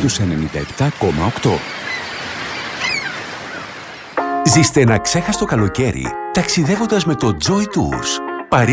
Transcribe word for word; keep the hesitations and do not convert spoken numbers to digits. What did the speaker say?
στους ενενήντα επτά κόμμα οκτώ. Ζήστε ένα ξέχαστο καλοκαίρι ταξιδεύοντας με το Joy Tours.